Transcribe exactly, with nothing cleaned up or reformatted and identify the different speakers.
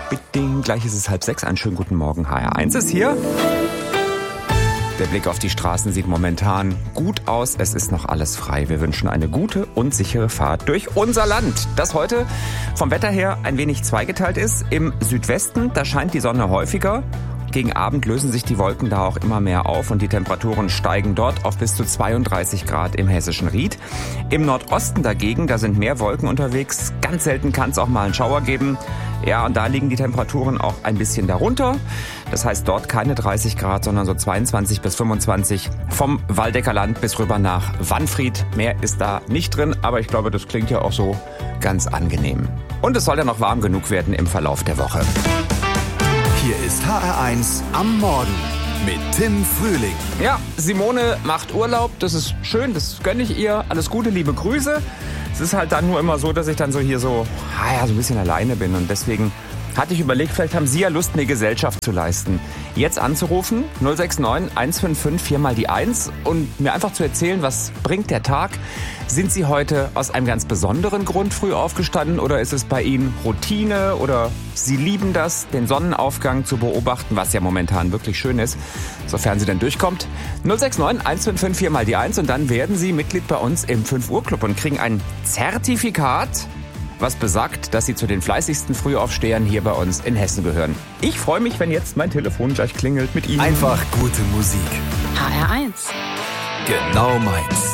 Speaker 1: Bitte, gleich ist es halb sechs. Einen schönen guten Morgen. H R eins ist hier. Der Blick auf die Straßen sieht momentan gut aus. Es ist noch alles frei. Wir wünschen eine gute und sichere Fahrt durch unser Land, das heute vom Wetter her ein wenig zweigeteilt ist. Im Südwesten, da scheint die Sonne häufiger. Gegen Abend lösen sich die Wolken da auch immer mehr auf und die Temperaturen steigen dort auf bis zu zweiunddreißig Grad im hessischen Ried. Im Nordosten dagegen, da sind mehr Wolken unterwegs. Ganz selten kann es auch mal einen Schauer geben. Ja, und da liegen die Temperaturen auch ein bisschen darunter. Das heißt, dort keine dreißig Grad, sondern so zweiundzwanzig bis fünfundzwanzig. Vom Waldecker Land bis rüber nach Wanfried. Mehr ist da nicht drin, aber ich glaube, das klingt ja auch so ganz angenehm. Und es soll ja noch warm genug werden im Verlauf der Woche.
Speaker 2: Hier ist H R eins am Morgen mit Tim Frühling.
Speaker 1: Ja, Simone macht Urlaub, das ist schön, das gönne ich ihr. Alles Gute, liebe Grüße. Es ist halt dann nur immer so, dass ich dann so hier so, ah ja, so ein bisschen alleine bin. Und deswegen hatte ich überlegt, vielleicht haben Sie ja Lust, mir Gesellschaft zu leisten. Jetzt anzurufen, null sechs neun eins fünf fünf vier mal die eins und mir einfach zu erzählen, was bringt der Tag. Sind Sie heute aus einem ganz besonderen Grund früh aufgestanden oder ist es bei Ihnen Routine oder Sie lieben das, den Sonnenaufgang zu beobachten, was ja momentan wirklich schön ist, sofern Sie dann durchkommt. null sechs neun eins fünf fünf vier mal die eins und dann werden Sie Mitglied bei uns im fünf Uhr Club und kriegen ein Zertifikat, was besagt, dass Sie zu den fleißigsten Frühaufstehern hier bei uns in Hessen gehören. Ich freue mich, wenn jetzt mein Telefon gleich klingelt mit Ihnen.
Speaker 2: Einfach gute Musik.
Speaker 3: H R eins.
Speaker 2: Genau meins.